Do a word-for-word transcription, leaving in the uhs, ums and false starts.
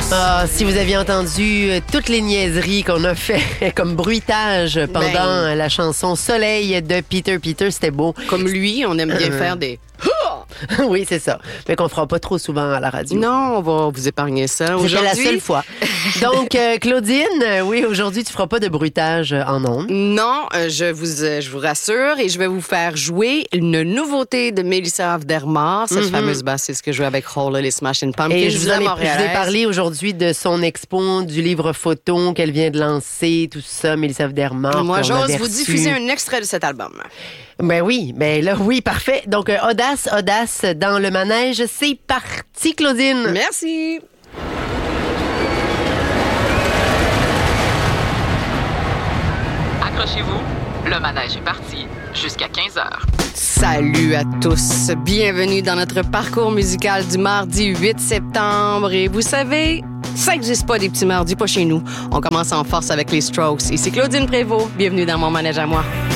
Ah, si vous aviez entendu euh, toutes les niaiseries qu'on a fait comme bruitage pendant Ben. la chanson Soleil de Peter Peter, c'était beau. Comme lui, on aime bien Euh. faire des... Oui, c'est ça. Mais qu'on fera pas trop souvent à la radio. Non, on va vous épargner ça. C'était Aujourd'hui, la seule fois. Donc, euh, Claudine, euh, oui, aujourd'hui, tu feras pas de bruitage euh, en ondes. Non, euh, je vous, euh, je vous rassure et je vais vous faire jouer une nouveauté de Melissa Avdermar, cette Mm-hmm. fameuse bassiste que je joue avec Hole et les Smashing Pumpkins. Et je vous, la en ai, je vous ai Montréalaise. parlé aujourd'hui de son expo, du livre photo qu'elle vient de lancer, tout ça, Mélissa Avdermar. Moi, qu'on j'ose avait vous reçu. diffuser un extrait de cet album. Ben oui, ben là, oui, parfait. Donc, euh, audace, audace dans le manège, c'est parti, Claudine. Merci. Accrochez-vous, le manège est parti jusqu'à quinze heures. Salut à tous. Bienvenue dans notre parcours musical du mardi huit septembre. Et vous savez, ça n'existe pas des petits mardis, pas chez nous. On commence en force avec les Strokes. Ici Claudine Prévost. Bienvenue dans mon manège à moi.